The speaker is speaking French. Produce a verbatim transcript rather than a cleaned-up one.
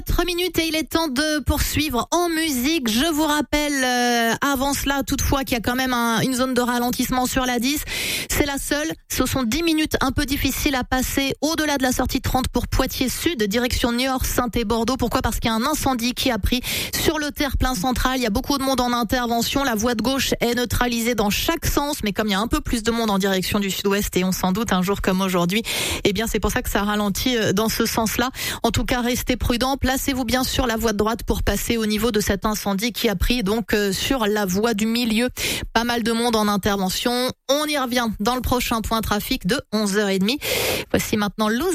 quatre minutes et il est temps de poursuivre en musique. Je vous rappelle euh, avant cela toutefois qu'il y a quand même un, une zone de ralentissement sur la dix. C'est la seule. Ce sont dix minutes un peu difficiles à passer au-delà de la sortie trente pour Poitiers Sud, direction Niort, Saintes et Bordeaux. Pourquoi ? Parce qu'il y a un incendie qui a pris sur le terre-plein central. Il y a beaucoup de monde en intervention. La voie de gauche est neutralisée dans chaque sens. Mais comme il y a un peu plus de monde en direction du sud-ouest et on s'en doute un jour comme aujourd'hui, eh bien c'est pour ça que ça ralentit dans ce sens-là. En tout cas, restez prudents. Placez-vous bien sur la voie de droite pour passer au niveau de cet incendie qui a pris donc euh, sur la voie du milieu. Pas mal de monde en intervention. On y revient dans le prochain point trafic de onze heures trente. Voici maintenant Lose.